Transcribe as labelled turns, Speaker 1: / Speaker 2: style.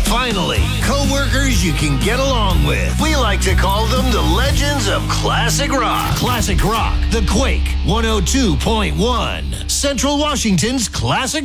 Speaker 1: Finally, co-workers you can get along with. We like to call them the legends of classic rock. Classic rock, The Quake, 102.1. Central Washington's classic